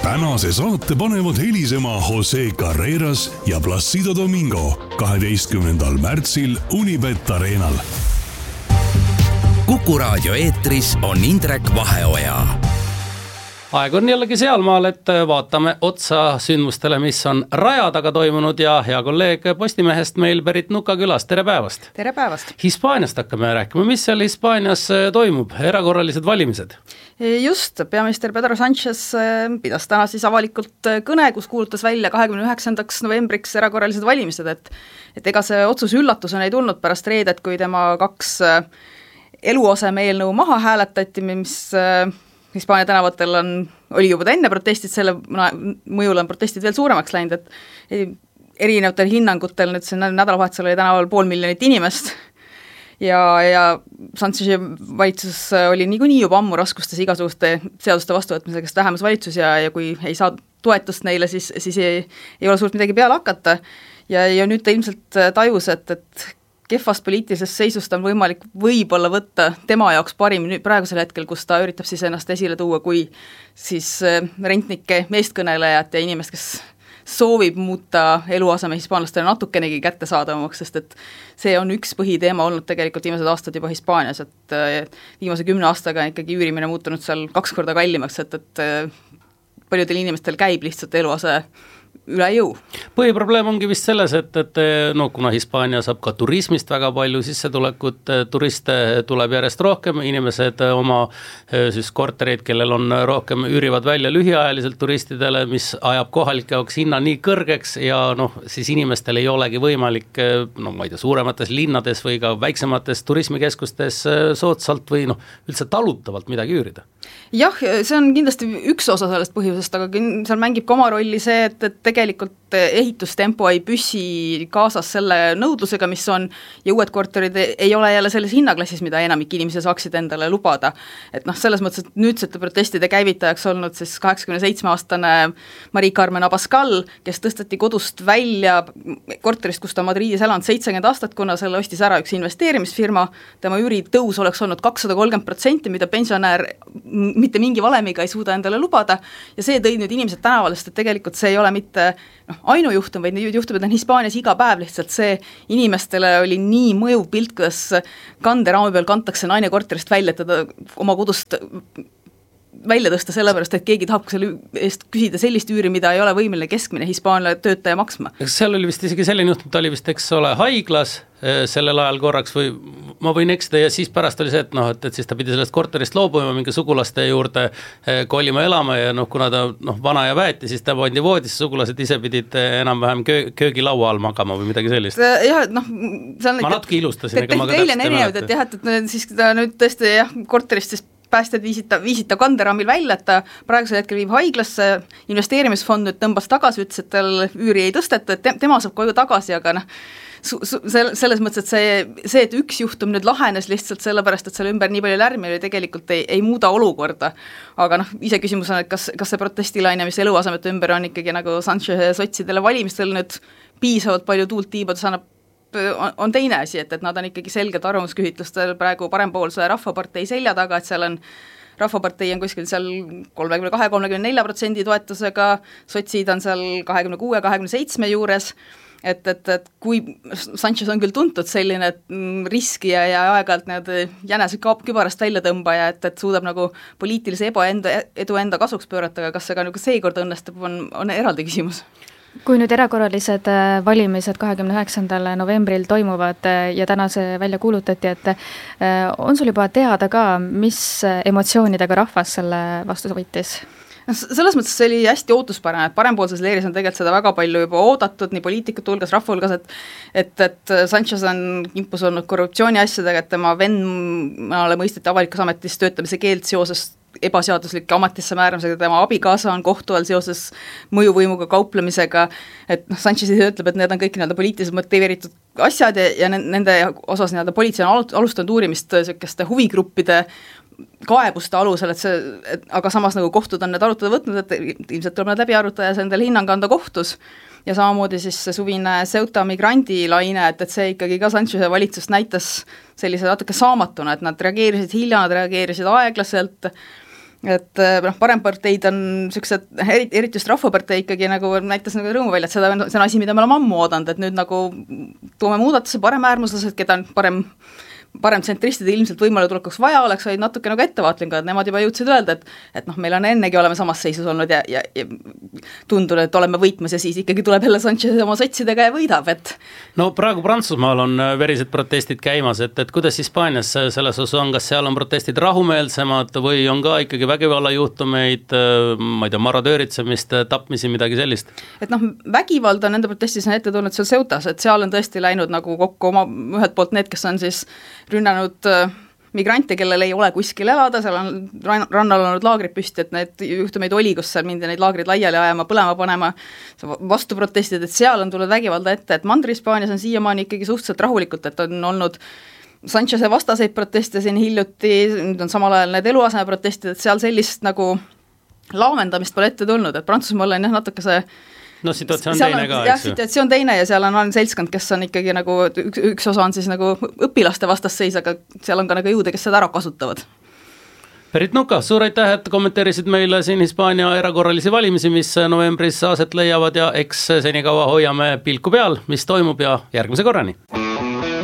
tänase saate panevad helisema Jose Carreras ja Placido Domingo 12. märtsil Unibet Arenal. Kuku Raadio eetris on Indrek Vaheoja. Aeg on jällegi sealmaal, et vaatame otsa sündmustele, mis on raja taga toimunud ja hea kolleeg Postimehest meil Berit Nuka külas. Tere päevast! Tere päevast! Hispaaniast hakkame rääkima. Mis seal Hispaanias toimub? Erakorralised valimised? Just, peaminister Pedro Sánchez pidas täna siis avalikult kõne, kus kuulutas välja 29. novembriks erakorralised valimised, et ega see otsus üllatusena ei tulnud pärast reedet, kui tema 2 eluaseme eelnõu maha hääletati, mis Hispaania tänavatel oli juba enne protestid, selle mõjul on protestid veel suuremaks läinud, et erinevatel hinnangutel nüüd see nädalavahetusel oli tänaval 500,000 inimest ja Sanchezi valitsus oli niikuinii juba ammu raskustes igasuguste seaduste vastuvõtmisega, kes vähemusvalitsus ja kui ei saa toetust neile, siis ei ole suurt midagi peale hakata ja nüüd ta ilmselt tajus, et kehvast poliitilisest seisust on võimalik võib-olla võtta tema jaoks parim praegusel hetkel, kus ta üritab siis ennast esile tuua kui siis rentnike meestkõnelejat ja inimest, kes soovib muuta eluaseme hispaanlastele natukenegi kättesaadavamaks, sest et see on üks põhiteema olnud tegelikult viimased aastad juba Hispaanias, et viimase 10 aastaga on ikkagi üürimine muutunud seal 2 korda kallimaks, et paljudel inimestel käib lihtsalt eluase üle jõu. Põhiprobleem ongi vist selles, et kuna Hispaania saab ka turismist väga palju sissetulekut, turiste tuleb järjest rohkem, inimesed oma siis kortereid, kellel on rohkem, üürivad välja lühiajaliselt turistidele, mis ajab kohalike jaoks hinna nii kõrgeks ja siis inimestel ei olegi võimalik ma ei tea, suuremates linnades või ka väiksemates turismikeskustes soodsalt või üldse talutavalt midagi üürida. Jah, see on kindlasti üks osa sellest põhjusest, aga seal mängib ka oma rolli see, et tegelikult ehitustempo ei püsi kaasas selle nõudlusega, mis on ja uued korterid ei ole jälle selles hinnaklassis, mida enamik inimesi saaksid endale lubada. Et selles mõttes, et nüüdsete protestide käivitajaks olnud siis 87-aastane Marie-Carmen Abascal, kes tõsteti kodust välja korterist, kus ta Madridis elanud 70 aastat, kuna selle ostis ära üks investeerimisfirma, tema üüri tõus oleks olnud 230%, mida pensionär mitte mingi valemiga ei suuda endale lubada ja see tõi nüüd inimesed tänavalest, et tegelikult see ei ole mitte ainujuhtum, vaid neid juhtumid on Hispaanias iga päev lihtsalt see, inimestele oli nii mõjuv pilt, kuidas kanderaami peal kantakse naine korterist välja, et teda oma kodust välja tõsta sellepärast, et keegi tahab selle eest küsida sellist üüri, mida ei ole võimeline keskmine hispaanlane töötaja maksma. Seal oli vist isegi selline juhtum, ta oli vist, eks ole, haiglas sellel ajal korraks või ma võin eksida ja siis pärast oli see, et siis ta pidi sellest korterist loobuma mingi sugulaste juurde kolima elama ja kuna ta vana ja väeti, siis ta pandi voodisse, sugulased ise pidid enam-vähem köögilaua all magama või midagi sellist. Jah, ma natuke ilustasin. Teile on erinevad, et jah, et siis ta nüüd tõesti korterist siis päästjad viisid ta kanderaamil välja, et ta praegusel hetkel viib haiglasse, investeerimisfond nüüd tõmbas tagasi, ütles, et tal üüri ei tõsteta, et tema saab koju tagasi, aga selles mõttes, et see, et üks juhtum nüüd lahenes lihtsalt sellepärast, et selle ümber nii palju lärmi oli, tegelikult ei muuda olukorda. Aga ise küsimus on, et kas see protestilaine, mis eluasemete ümber on ikkagi nagu Sanchez sotsidele valimistel nüüd piisavalt palju tuult tiibades annab, on teine asi, et nad on ikkagi selgelt arvamuskühitlustel praegu parempoolse Rahvapartei selja taga, et seal on Rahvapartei on kuskil seal 32-34% toetusega, sotsid on seal 26-27 juures, et kui Sanchez on küll tuntud selline riski ja aeg-ajalt jänese kübarast välja tõmbaja, et suudab nagu poliitilise edu enda kasuks pöörata, aga kas see ka nagu seekord õnnestub, on eraldi küsimus. Kui nüüd erakorralised valimised 29. novembril toimuvad ja täna see välja kuulutati, et on sul juba teada ka, mis emotsioonidega rahvas selle vastu võitis? Selles mõttes see oli hästi ootuspärane, et parempoolses leeris on tegelikult seda väga palju juba oodatud, nii poliitikute hulgas, rahva hulgas, et Sanchez on impus olnud korruptsiooni asjadega, et tema vennale mõisteti avalikus ametis töötamise keeld seoses ebaseaduslike ametisse määramisega, tema abikaasa on kohtu all seoses mõjuvõimuga kauplemisega, et Sanchez ütleb, et need on kõik poliitiliselt motiveeritud asjad ja nende osas politsei on alustanud uurimist selliseste huvigruppide kaebuste alusel, aga samas nagu kohtud on need arutada võtnud, et ilmselt tuleb nad läbi arutada ja see endale hinnang anda kohtus. Ja samamoodi siis see suvine Ceuta migrandilaine, et see ikkagi ka Sanchez'e valitsust näitas sellise natuke saamatuna, et nad reageerisid hilja, nad reageerisid aeglaselt et paremparteid on niisugused, eriti just Rahvapartei ikkagi nagu näitas nagu rõõmu välja, et see on asi, mida me oleme ammu oodanud, et nüüd nagu toome muudatuse, paremäärmuslased, keda on paremtsentristide ilmselt võimale tulekuks vaja oleks, vaid natuke nagu ettevaatlikud, nemad juba jõudsid öelda, et meil on ennegi oleme samas seisus olnud ja tundunud, et oleme võitmas ja siis ikkagi tuleb jälle Sanchez oma sotsidega ja võidab, et no praegu Prantsusmaal on verised protestid käimas, et kuidas Hispaanias selles osas on, kas seal on protestid rahumeelsemad või on ka ikkagi vägivallajuhtumeid, ma ei tea, marodööritsemist, tapmisi, midagi sellist? Et vägivald on nende protestis on ette tulnud seal Ceutas, et seal on tõesti läinud nagu kokku ühelt poolt need, kes on siis rünnanud migrante, kellel ei ole kuskil elada, seal on rannal olnud laagrid püsti, et need juhtumeid oli, kus seal mindi neid laagrid laiali ajama, põlema panema, vastuprotestid, et seal on tulnud vägivalda ette, et Mandri-Hispaanias on siiamaani ikkagi suhteliselt rahulikult, et on olnud Sanchez'e vastaseid proteste siin hiljuti, nüüd on samal ajal need eluasemeprotestid, et seal sellist nagu laamendamist pole ette tulnud, et Prantsusmaal on natuke see no situatsioon teine ka, eks ju? Situatsioon teine ja seal on seltskond, kes on ikkagi nagu, üks osa on siis nagu õpilaste vastasseis, aga seal on ka nagu jõude, kes seda ära kasutavad. Berit Nuka, suur aitäh, et kommenteerisid meile siin Hispaania erakorralisi valimisi, mis novembris aset leiavad ja eks senikaua hoiame pilku peal, mis toimub ja järgmise korrani!